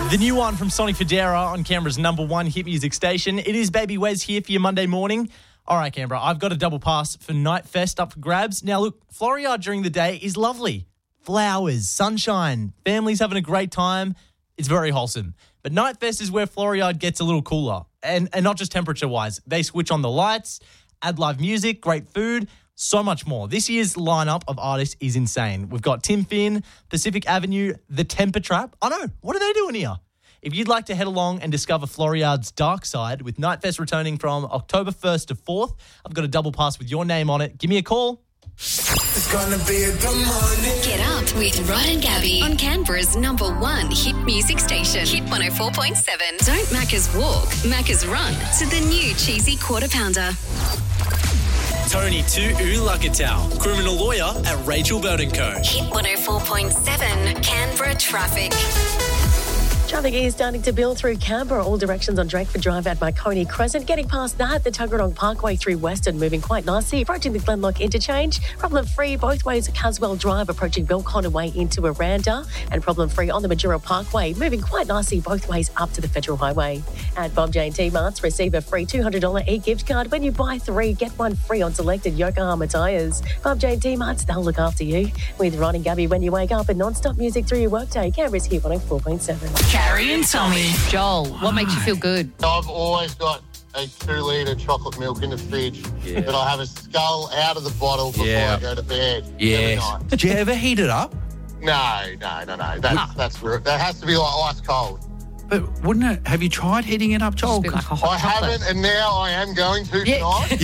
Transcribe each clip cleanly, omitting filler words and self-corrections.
The new one from Sonny Fodera on Canberra's number one hit music station. It is Baby Wes here for your Monday morning. All right, Canberra, I've got a double pass for Night Fest up for grabs. Now, look, Floriade during the day is lovely. Flowers, sunshine, families having a great time. It's very wholesome. But Night Fest is where Floriade gets a little cooler. And not just temperature-wise. They switch on the lights, add live music, great food, so much more. This year's lineup of artists is insane. We've got Tim Finn, Pacific Avenue, The Temper Trap. I know, what are they doing here? If you'd like to head along and discover Floriade's dark side, with Night Fest returning from October 1st to 4th, I've got a double pass with your name on it. Give me a call. It's gonna be a good morning. Get up with Rod and Gabby on Canberra's number one hit music station, Hit 104.7. Don't Macca's walk, Macca's run to the new cheesy quarter pounder. Tony Tu'ulakatau, criminal lawyer at Rachel Burton Co. Hit 104.7 Canberra traffic. Traffic is starting to build through Canberra, all directions on Drakeford Drive at Marconi Crescent. Getting past that, the Tuggeranong Parkway through Western moving quite nicely. Approaching the Glenlock interchange, problem-free both ways at Caswell Drive, approaching Belconnen Way into Aranda, and problem-free on the Majuro Parkway, moving quite nicely both ways up to the Federal Highway. At Bob J&T Marts, receive a free $200 e-gift card. When you buy 3, get 1 free on selected Yokohama tyres. Bob J&T Marts, they'll look after you. With Ron and Gabby when you wake up and non-stop music through your workday. Canberra's Hit 104.7. Carrie and Tommy. Joel, what makes you feel good? I've always got a 2-litre chocolate milk in the fridge that I have a scull out of the bottle before I go to bed. Yes. Did you ever heat it up? No. That's weird. That has to be like ice cold. But wouldn't it? Have you tried heating it up, Joel? Just be like a hot I chocolate. haven't, and now I am going to tonight.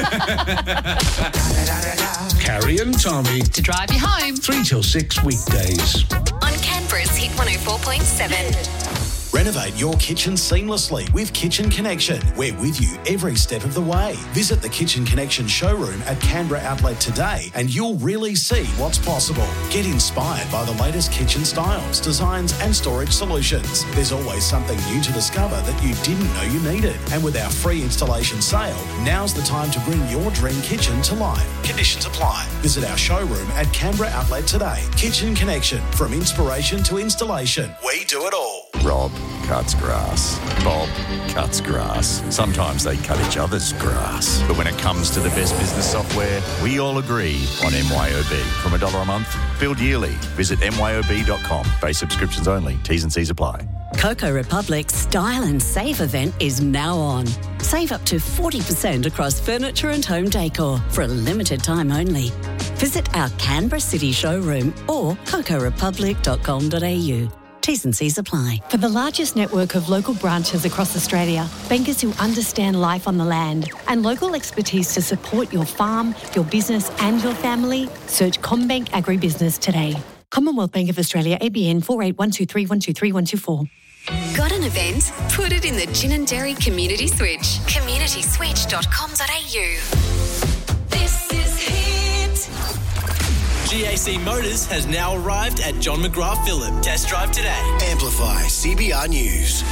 Carrie and Tommy, To drive you home. 3 till 6 weekdays. On Canberra's Hit 104.7. Renovate your kitchen seamlessly with Kitchen Connection. We're with you every step of the way. Visit the Kitchen Connection showroom at Canberra Outlet today and you'll really see what's possible. Get inspired by the latest kitchen styles, designs and storage solutions. There's always something new to discover that you didn't know you needed. And with our free installation sale, now's the time to bring your dream kitchen to life. Conditions apply. Visit our showroom at Canberra Outlet today. Kitchen Connection. From inspiration to installation, we do it all. Rob cuts grass. Bob cuts grass. Sometimes they cut each other's grass. But when it comes to the best business software, we all agree on MYOB. From $1 a month, billed yearly. Visit myob.com. Base subscriptions only. T's and C's apply. Coco Republic's Style and Save event is now on. Save up to 40% across furniture and home decor for a limited time only. Visit our Canberra City showroom or cocorepublic.com.au. T's and C's apply. For the largest network of local branches across Australia, bankers who understand life on the land and local expertise to support your farm, your business and your family, search CommBank Agribusiness today. Commonwealth Bank of Australia, ABN 481231231224. Got an event? Put it in the Gin and Dairy Community Switch. communityswitch.com.au. This is Hit. GAC Motors has now arrived at John McGrath Phillip. Test drive today. Amplify CBR News.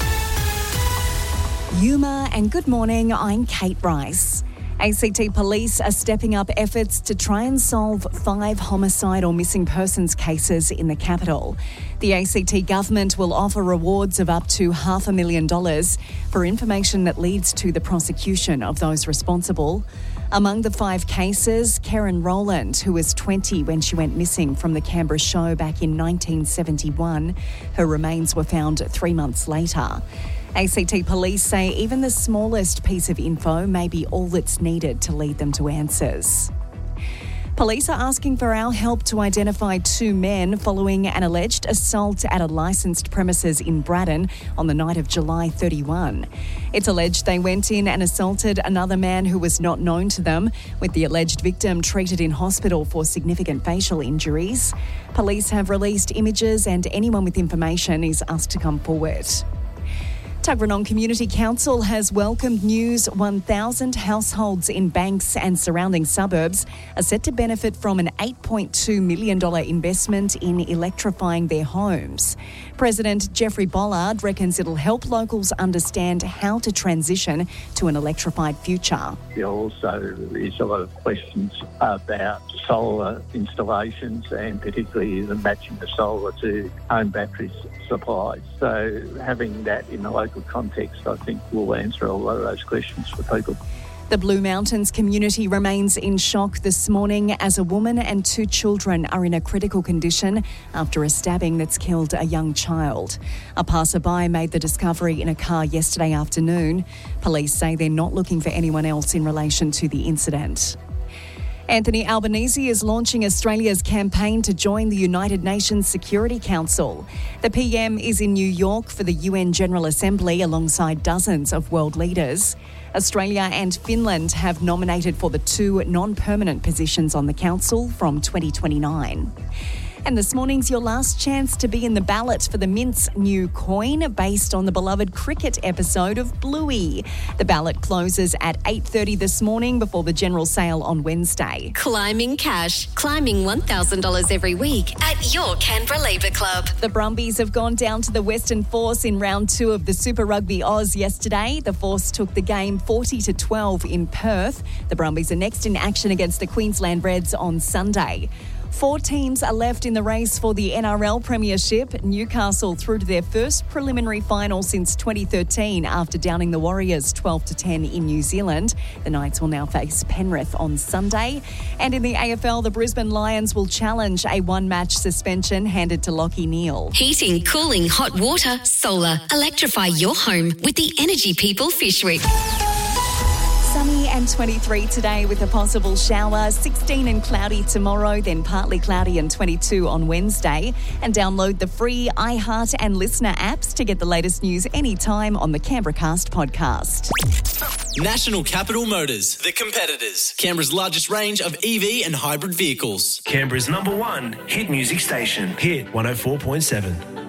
Yuma and good morning, I'm Kate Rice. ACT Police are stepping up efforts to try and solve 5 homicide or missing persons cases in the capital. The ACT government will offer rewards of up to $500,000 for information that leads to the prosecution of those responsible. Among the 5 cases, Karen Rowland, who was 20 when she went missing from the Canberra show back in 1971. Her remains were found 3 months later. ACT Police say even the smallest piece of info may be all that's needed to lead them to answers. Police are asking for our help to identify 2 men following an alleged assault at a licensed premises in Braddon on the night of July 31. It's alleged they went in and assaulted another man who was not known to them, with the alleged victim treated in hospital for significant facial injuries. Police have released images and anyone with information is asked to come forward. Tuggeranong Community Council has welcomed news 1,000 households in Banks and surrounding suburbs are set to benefit from an $8.2 million investment in electrifying their homes. President Jeffrey Bollard reckons it'll help locals understand how to transition to an electrified future. There also is a lot of questions about solar installations and particularly the matching the solar to home batteries. supplies. So having that in the local context, I think, will answer a lot of those questions for people. The Blue Mountains community remains in shock this morning as a woman and 2 children are in a critical condition after a stabbing that's killed a young child. A passerby made the discovery in a car yesterday afternoon. Police say they're not looking for anyone else in relation to the incident. Anthony Albanese is launching Australia's campaign to join the United Nations Security Council. The PM is in New York for the UN General Assembly alongside dozens of world leaders. Australia and Finland have nominated for the 2 non-permanent positions on the council from 2029. And this morning's your last chance to be in the ballot for the Mint's new coin based on the beloved cricket episode of Bluey. The ballot closes at 8:30 this morning before the general sale on Wednesday. Climbing cash. Climbing $1,000 every week at your Canberra Labour Club. The Brumbies have gone down to the Western Force in round 2 of the Super Rugby Oz yesterday. The Force took the game 40-12 in Perth. The Brumbies are next in action against the Queensland Reds on Sunday. 4 teams are left in the race for the NRL Premiership. Newcastle through to their first preliminary final since 2013 after downing the Warriors 12-10 in New Zealand. The Knights will now face Penrith on Sunday. And in the AFL, the Brisbane Lions will challenge a 1-match suspension handed to Lachie Neale. Heating, cooling, hot water, solar. Electrify your home with the Energy People Fish Week. Sunny and 23 today with a possible shower, 16 and cloudy tomorrow, then partly cloudy and 22 on Wednesday. And download the free iHeart and Listener apps to get the latest news anytime on the Canberra Cast podcast. National Capital Motors, the competitors. Canberra's largest range of EV and hybrid vehicles. Canberra's #1 hit music station, Hit 104.7.